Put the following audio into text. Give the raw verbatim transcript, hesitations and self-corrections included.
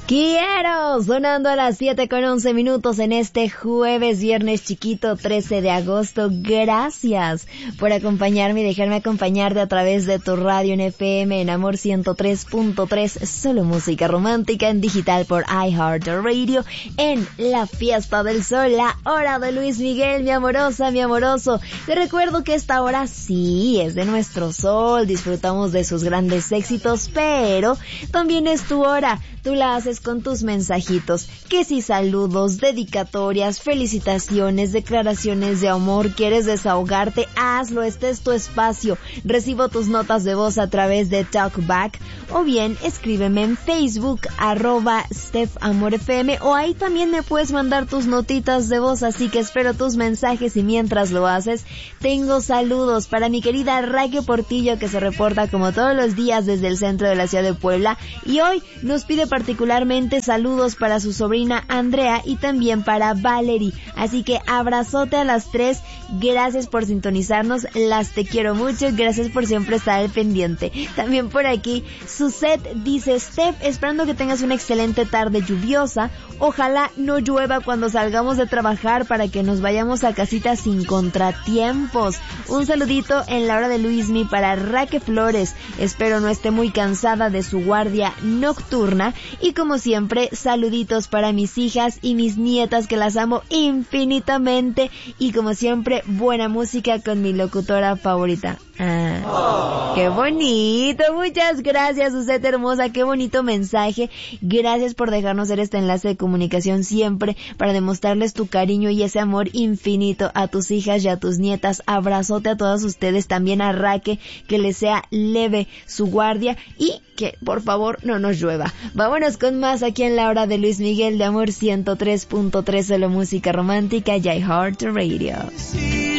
Quiero, sonando a las siete con once minutos en este jueves, viernes chiquito, trece de agosto. Gracias por acompañarme y dejarme acompañarte a través de tu radio en F M en Amor ciento tres punto tres, solo música romántica en digital por iHeartRadio, en la fiesta del sol, la hora de Luis Miguel, mi amorosa, mi amoroso. Te recuerdo que esta hora sí es de nuestro sol, disfrutamos de sus grandes éxitos, pero también es tu hora. Tú la haces con tus mensajitos, que si saludos, dedicatorias, felicitaciones, declaraciones de amor, quieres desahogarte, hazlo, este es tu espacio. Recibo tus notas de voz a través de Talkback, o bien escríbeme en Facebook, arroba StephAmorFM, o ahí también me puedes mandar tus notitas de voz, así que espero tus mensajes y mientras lo haces, tengo saludos para mi querida Raquel Portillo, que se reporta como todos los días desde el centro de la ciudad de Puebla, y hoy nos pide particularmente saludos para su sobrina Andrea y también para Valerie. Así que abrazote a las tres, gracias por sintonizarnos, las te quiero mucho, gracias por siempre estar al pendiente. También por aquí, Suset dice: Steph, esperando que tengas una excelente tarde lluviosa, ojalá no llueva cuando salgamos de trabajar para que nos vayamos a casita sin contratiempos. Un saludito en la hora de Luismi para Raque Flores, espero no esté muy cansada de su guardia nocturna. Y como siempre, saluditos para mis hijas y mis nietas, que las amo infinitamente. Y como siempre, buena música con mi locutora favorita. Ah, oh. ¡Qué bonito! Muchas gracias, Susette hermosa, qué bonito mensaje. Gracias por dejarnos ser este enlace de comunicación siempre para demostrarles tu cariño y ese amor infinito a tus hijas y a tus nietas. Abrazote a todas ustedes, también a Raque, que les sea leve su guardia y que por favor no nos llueva. Vámonos con más aquí en la hora de Luis Miguel de Amor ciento tres punto tres, solo música romántica y iHeartRadio.